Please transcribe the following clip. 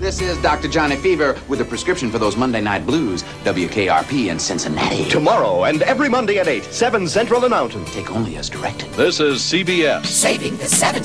This is Dr. Johnny Fever with a prescription for those Monday night blues. WKRP in Cincinnati. Tomorrow and every Monday at 8, 7 Central and Mountain. Take only as directed. This is CBS. Saving the 70s.